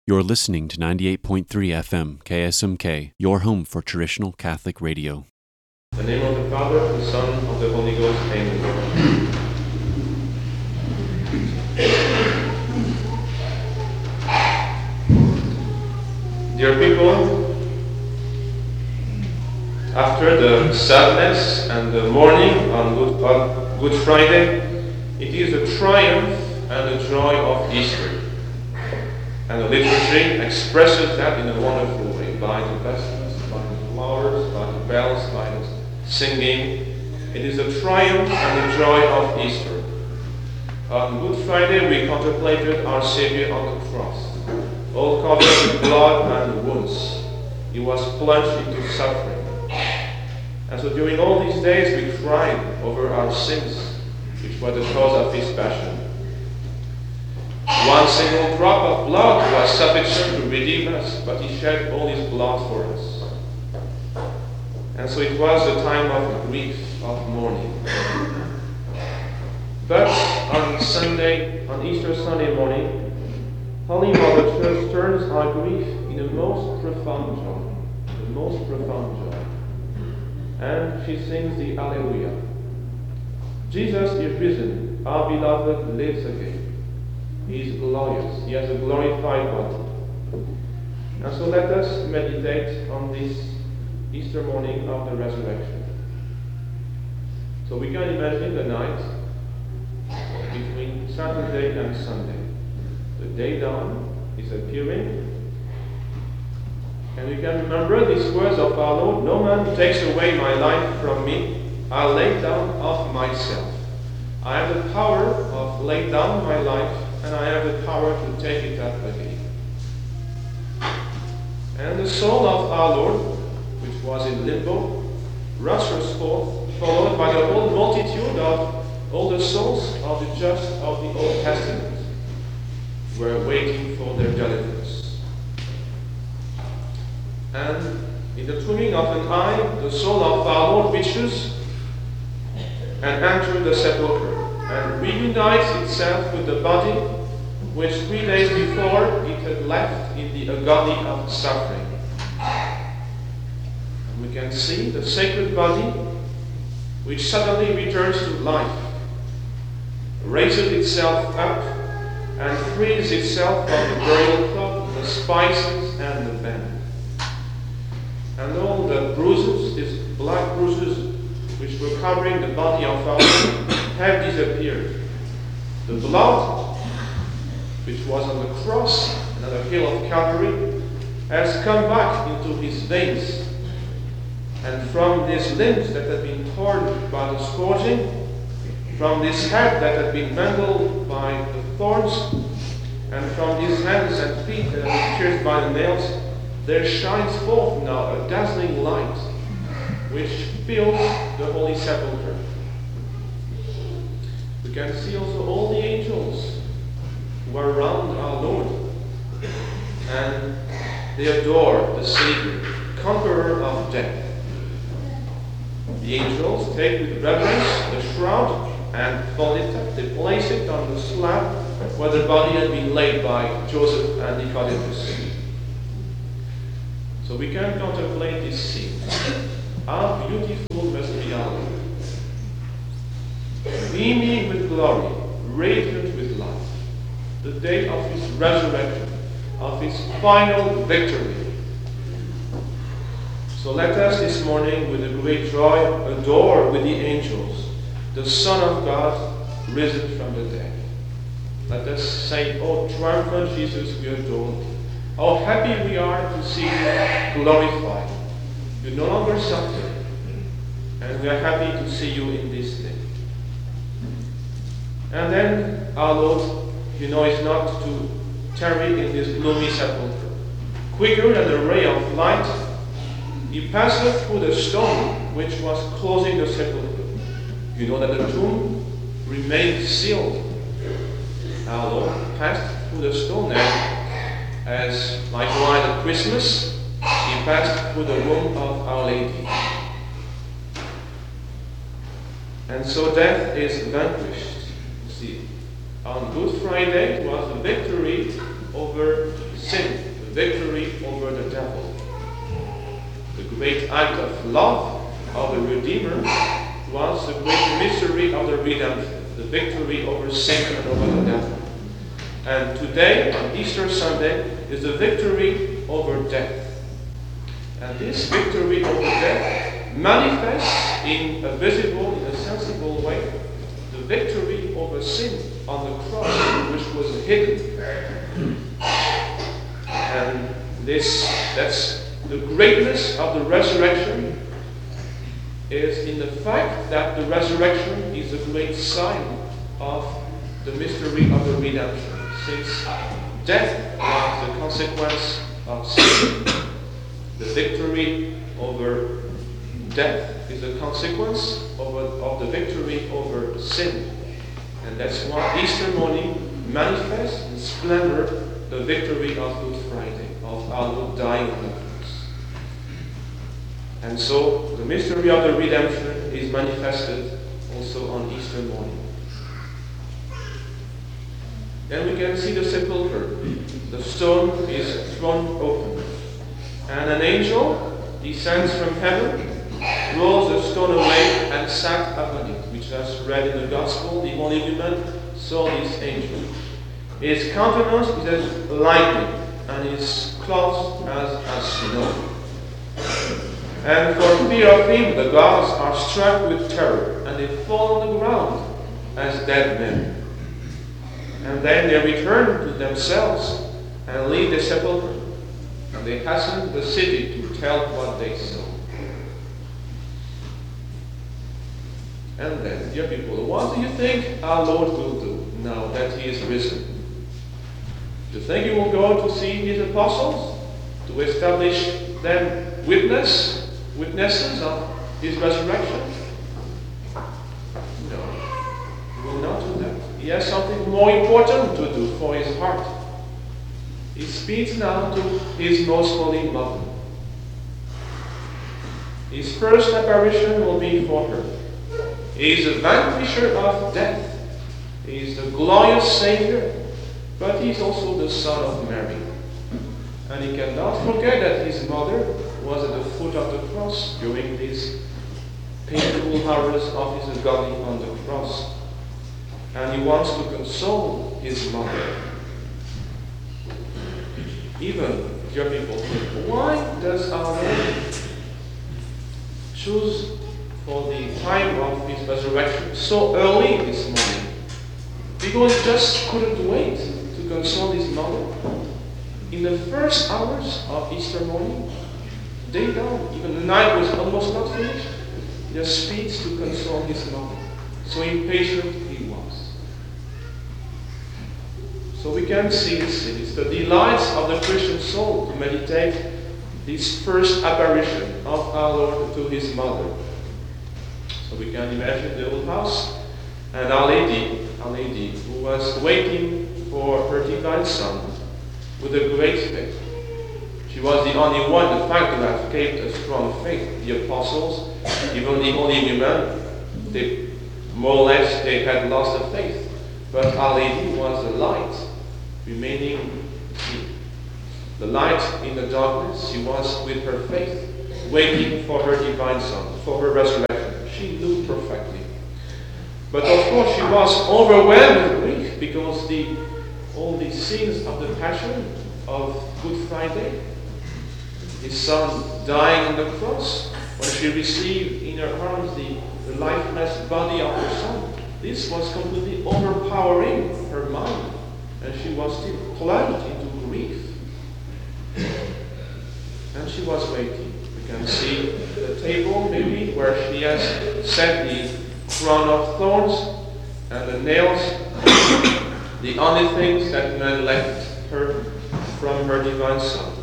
You're listening to 98.3 FM KSMK, your home for traditional Catholic radio. In the name of the Father, the Son, of the Holy Ghost, Amen. Dear people, after the sadness and the mourning on Good Friday, it is the triumph and the joy of Easter. And the liturgy expresses that in a wonderful way, by the vestments, by the flowers, by the bells, by the singing. It is the triumph and the joy of Easter. On Good Friday we contemplated our Savior on the cross, all covered with blood and wounds. He was plunged into suffering. And so during all these days we cried over our sins, which were the cause of His passion. One single drop of blood was sufficient to redeem us, but He shed all His blood for us. And so it was a time of grief, of mourning. But on Easter Sunday morning, Holy Mother Church turns our grief in the most profound joy. And she sings the Alleluia. Jesus is risen, our beloved lives again. He is glorious. He has a glorified body. And so let us meditate on this Easter morning of the resurrection. So we can imagine the night between Saturday and Sunday. The day dawn is appearing. And we can remember these words of our Lord: "No man takes away my life from me. I lay down of myself. I have the power of laying down my life, and I have the power to take it up again." And the soul of our Lord, which was in limbo, rushes forth, followed by the whole multitude of all the souls of the just of the Old Testament, who were waiting for their deliverance. And in the twinkling of an eye, the soul of our Lord reaches and enters the sepulchre, and reunites itself with the body which 3 days before it had left in the agony of suffering. And we can see the sacred body which suddenly returns to life, raises itself up, and frees itself from the burial cloth, the spices, and the band. And all the bruises, these black bruises which were covering the body of our Lord, have disappeared. The blood, which was on the cross and on the hill of Calvary, has come back into His veins. And from these limbs that had been torn by the scourging, from this head that had been mangled by the thorns, and from these hands and feet that had been pierced by the nails, there shines forth now a dazzling light which fills the Holy Sepulchre. We can see also all the angels who are around our Lord, and they adore the Savior, conqueror of death. The angels take with reverence the shroud and fold it up. They place it on the slab where the body had been laid by Joseph and Nicodemus. So we can contemplate this scene. How beautiful must be our Lord, beaming with glory, radiant with light, the day of His resurrection, of His final victory. So let us this morning, with a great joy, adore with the angels the Son of God risen from the dead. Let us say, "O triumphant Jesus, we adore Thee. How happy we are to see You glorified. You no longer suffer, and we are happy to see You in this day." And then our Lord, is not to tarry in this gloomy sepulchre. Quicker than a ray of light, He passed through the stone which was closing the sepulchre. You know that the tomb remained sealed. Our Lord passed through the stone, and as likewise at Christmas, He passed through the womb of Our Lady. And so death is vanquished. You see, on Good Friday it was a victory over sin, the victory over the devil. The great act of love of the Redeemer was the great mystery of the redemption, the victory over sin and over the devil. And today, on Easter Sunday, is the victory over death. And this victory over death manifests in a visible, in a sensible way, the victory over sin on the cross, which was hidden. And that's the greatness of the resurrection, is in the fact that the resurrection is a great sign of the mystery of the redemption. Since death was the consequence of sin, the victory over death is a consequence of the victory over sin. And that's why Easter morning manifests in splendor the victory of Good Friday, of our Lord dying on the cross. And so the mystery of the redemption is manifested also on Easter morning. Then we can see the sepulchre. The stone is thrown open. And an angel descends from heaven, rolls the stone away, and sat upon it, which is read in the Gospel. The only woman saw this angel. His countenance is as lightning, and his clothes as snow. And for fear of him, the gods are struck with terror, and they fall on the ground as dead men. And then they return to themselves and leave the sepulchre, and they hasten to the city to tell what they saw. And then, dear people, what do you think our Lord will do now that He is risen? Do you think He will go to see His apostles, to establish them witnesses of His resurrection? No, He will not do that. He has something more important to do for His heart. He speaks now to His most holy mother. His first apparition will be for her. He is the vanquisher of death. He is the glorious Savior, but He is also the Son of Mary. And he cannot forget that his mother was at the foot of the cross during these painful hours of his agony on the cross. And he wants to console his mother. Even, dear people, why does our Lord choose for the time of His resurrection so early this morning? Because He just couldn't wait to console His mother. In the first hours of Easter morning, day dawn, even the night was almost not finished, He just speaks to console His mother. So impatient He was. So we can see this. It's the delights of the Christian soul to meditate this first apparition of our Lord to His mother. So we can imagine the old house and Our Lady who was waiting for her divine Son with a great faith. She was the only one, the fact, who had kept a strong faith. The apostles, even the holy women, they more or less they had lost the faith. But Our Lady was the light, remaining the light in the darkness. She was with her faith, waiting for her divine Son, for her resurrection. She knew perfectly. But of course she was overwhelmed with grief because all the scenes of the Passion of Good Friday, His Son dying on the cross, when she received in her arms the lifeless body of her Son, this was completely overpowering her mind, and she was still plunged into grief. And she was waiting. You can see the table, maybe, where she has set the crown of thorns and the nails, the only things that man left her from her divine Son.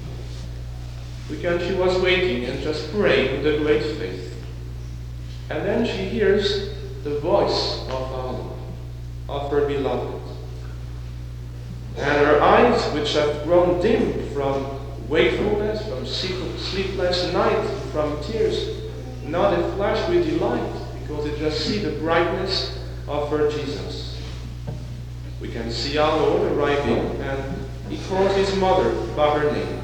She was waiting and just praying with a great faith. And then she hears the voice of our Lord, of her beloved. And her eyes, which have grown dim from wakefulness, from sleepless night, from tears, now they flash with delight because they just see the brightness of her Jesus. We can see our Lord arriving, and He calls his mother by her name.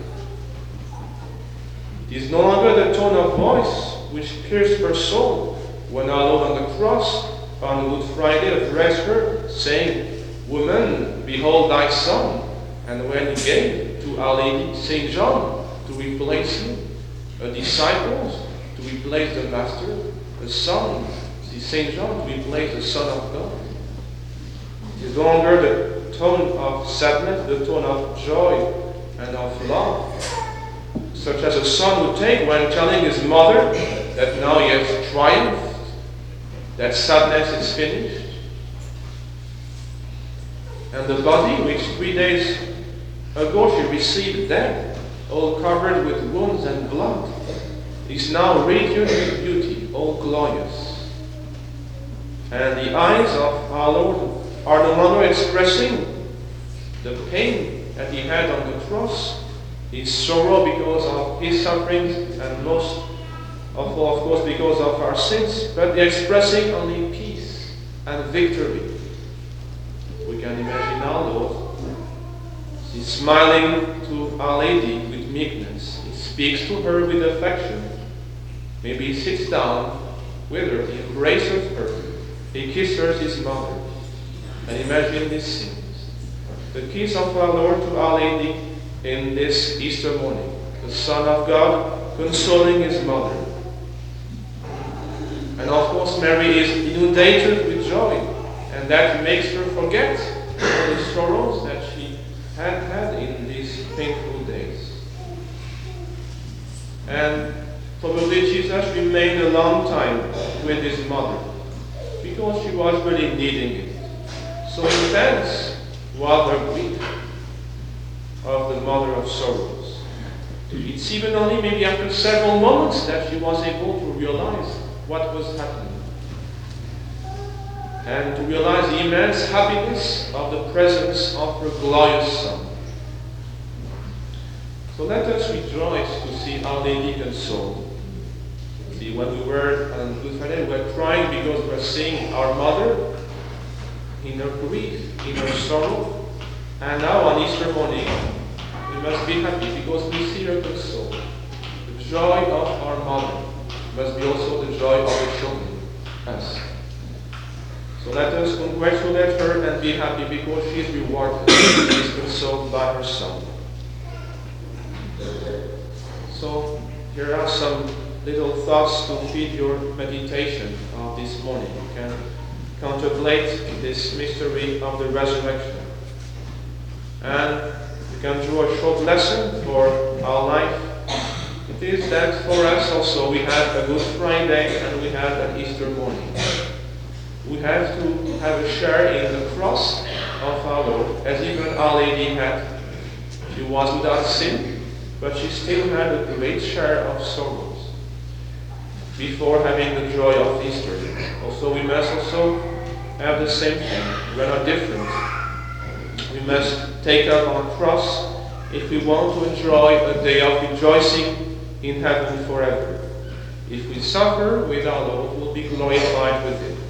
It is no longer the tone of voice which pierced her soul when our Lord on the cross on Good Friday addressed her, saying, "Woman, behold thy son," and when he gave to Our Lady St. John to replace him, a disciple to replace the Master, a son, St. John, to replace the Son of God. It is no longer the tone of sadness, the tone of joy and of love, such as a son would take when telling his mother that now he has triumphed, that sadness is finished. And the body which 3 days ago she received dead, all covered with wounds and blood, is now radiant with beauty, all glorious. And the eyes of our Lord are no longer expressing the pain that he had on the cross, his sorrow because of his sufferings, and most of all, of course, because of our sins, but they're expressing only peace and victory. We can imagine our Lord. He's smiling to Our Lady with meekness. He speaks to her with affection. Maybe he sits down with her, he embraces her, he kisses his mother. And imagine these scenes. The kiss of our Lord to Our Lady in this Easter morning. The Son of God consoling his mother. And of course Mary is inundated with joy. And that makes her forget all the sorrows that she had had in these painful days. And probably Jesus remained a long time with his mother, because she was really needing it. So intense was her grief of the mother of sorrows. It's even only maybe after several moments that she was able to realize what was happening, and to realize the immense happiness of the presence of her glorious Son. So let us rejoice to see Our Lady consoled. See, when we were on Good Friday, we were crying because we were seeing our mother in her grief, in her sorrow. And now on Easter morning, we must be happy because we see her consoled. The joy of our mother must be also the joy of the children, us. So let us congratulate her and be happy because she is rewarded. She is consoled by her Son. So here are some little thoughts to feed your meditation of this morning. You can contemplate this mystery of the resurrection. And you can draw a short lesson for our life. It is that for us also we have a Good Friday and we have an Easter morning. We have to have a share in the cross of our Lord, as even Our Lady had. She was without sin, but she still had a great share of sorrows before having the joy of Easter. Also, we must also have the same thing. We are not different. We must take up our cross if we want to enjoy a day of rejoicing in heaven forever. If we suffer with our Lord, we will be glorified with Him.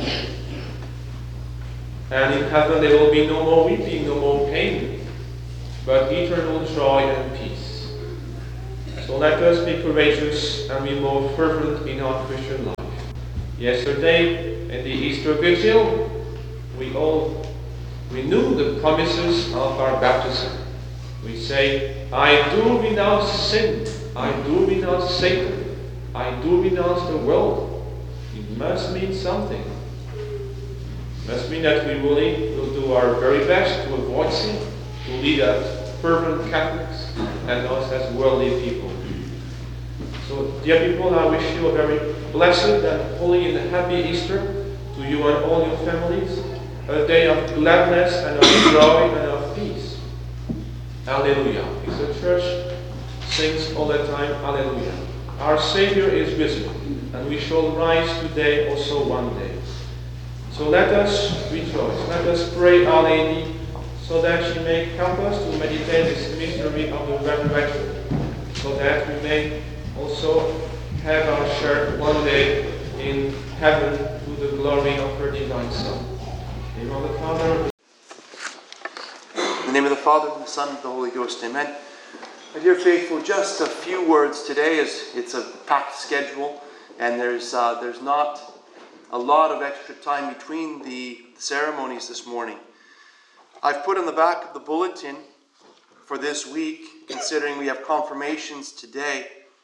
And in heaven there will be no more weeping, no more pain, but eternal joy and peace. So let us be courageous and be more fervent in our Christian life. Yesterday, at the Easter Vigil, we all renew the promises of our baptism. We say, I do renounce sin, I do renounce Satan, I do renounce the world. It must mean something. It must mean that we really will do our very best to avoid sin, to lead as fervent Catholics and us as worldly people. So, dear people, I wish you a very blessed and holy and happy Easter to you and all your families, a day of gladness and of joy and of peace. Alleluia. Because the Church sings all the time, Alleluia. Our Savior is risen, and we shall rise today also one day. So let us rejoice. Let us pray Our Lady so that she may help us to meditate this mystery of the resurrection, so that we may also have our share one day in heaven to the glory of her divine Son. In the name of the Father, In the name of the Father, and the Son, and the Holy Ghost. Amen. My dear faithful, just a few words today, as it's a packed schedule, and there's not a lot of extra time between the ceremonies this morning. I've put on the back of the bulletin for this week, considering we have confirmations today,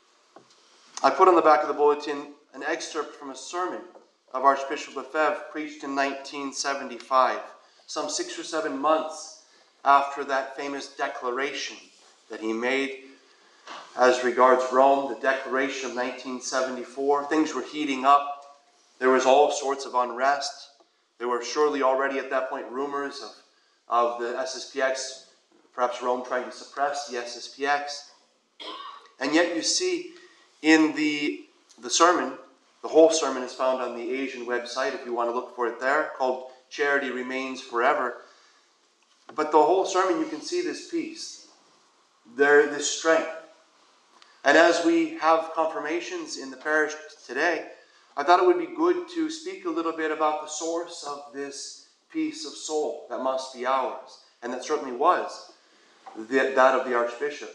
I put on the back of the bulletin an excerpt from a sermon of Archbishop Lefebvre, preached in 1975, some 6 or 7 months after that famous declaration that he made as regards Rome, the declaration of 1974. Things were heating up. There was all sorts of unrest. There were surely already at that point rumors of the SSPX, perhaps Rome trying to suppress the SSPX. And yet you see in the sermon, the whole sermon is found on the Asian website if you want to look for it there, called Charity Remains Forever. But the whole sermon, you can see this peace, this strength. And as we have confirmations in the parish today, I thought it would be good to speak a little bit about the source of this peace of soul that must be ours, and that certainly was that of the Archbishop.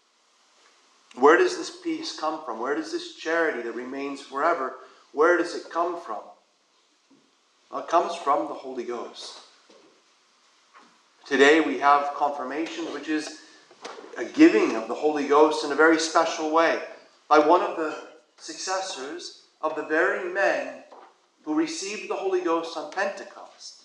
Where does this peace come from? Where does this charity that remains forever, where does it come from? Well, it comes from the Holy Ghost. Today we have confirmation, which is a giving of the Holy Ghost in a very special way by one of the successors of the very men who received the Holy Ghost on Pentecost.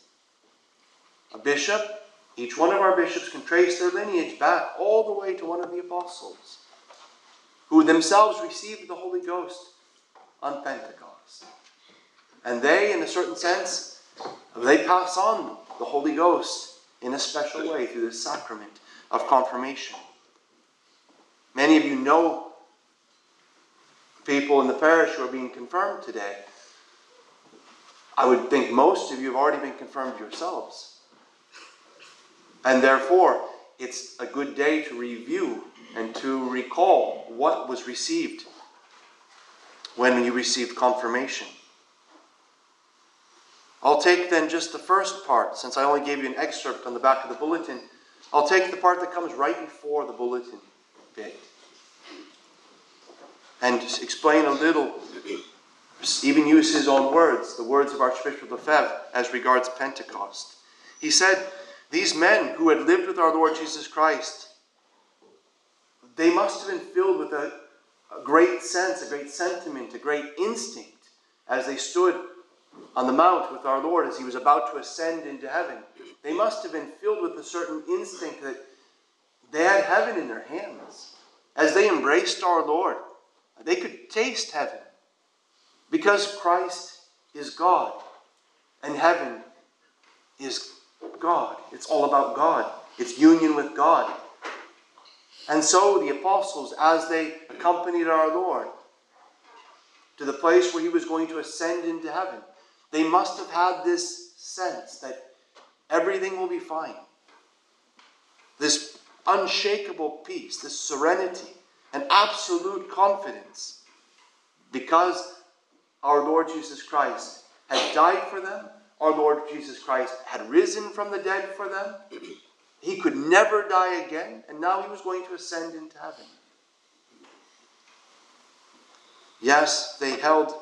A bishop, each one of our bishops can trace their lineage back all the way to one of the apostles, who themselves received the Holy Ghost on Pentecost. And they, in a certain sense, they pass on the Holy Ghost in a special way through this sacrament of confirmation. Many of you know people in the parish who are being confirmed today. I would think most of you have already been confirmed yourselves. And therefore, it's a good day to review and to recall what was received when you received confirmation. I'll take then just the first part, since I only gave you an excerpt on the back of the bulletin. I'll take the part that comes right before the bulletin bit and just explain a little, even use his own words, the words of Archbishop Lefebvre as regards Pentecost. He said, these men who had lived with our Lord Jesus Christ, they must have been filled with a great sense, a great sentiment, a great instinct as they stood on the mount with our Lord as he was about to ascend into heaven. They must have been filled with a certain instinct that they had heaven in their hands. As they embraced our Lord, they could taste heaven, because Christ is God and heaven is God. It's all about God. It's union with God. And so the apostles, as they accompanied our Lord to the place where he was going to ascend into heaven, they must have had this sense that everything will be fine. This unshakable peace, this serenity, and absolute confidence, because our Lord Jesus Christ had died for them, our Lord Jesus Christ had risen from the dead for them, he could never die again, and now he was going to ascend into heaven. Yes, they held